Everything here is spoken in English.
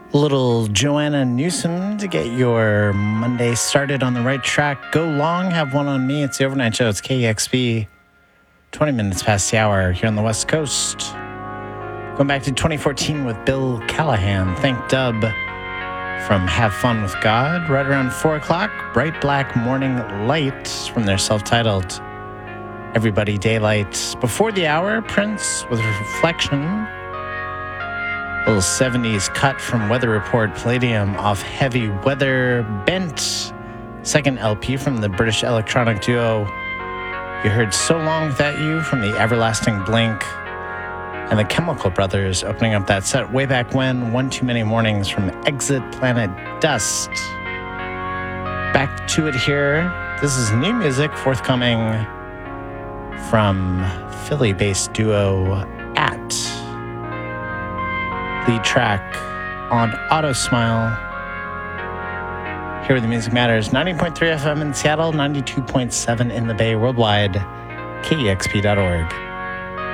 A little Joanna Newsom to get your Monday started on the right track. Go long, have one on me. It's the overnight show. It's KEXP. 20 minutes past the hour here on the West Coast. Going back to 2014 with Bill Callahan. Thank Dub from Have Fun with God. Right around 4 o'clock, Bright Black Morning Light from their self-titled Everybody Daylight. Before the hour, Prince with Reflection. Little 70s cut from Weather Report Palladium off Heavy Weather. Bent, second LP from the British electronic duo. You heard So Long Without You from the Everlasting Blink. And the Chemical Brothers opening up that set way back when. One Too Many Mornings from Exit Planet Dust. Back to it here. This is new music forthcoming from Philly-based duo At. Lead track on Auto Smile. Here where the music matters. 90.3 FM in Seattle, 92.7 in the Bay, worldwide, KEXP.org.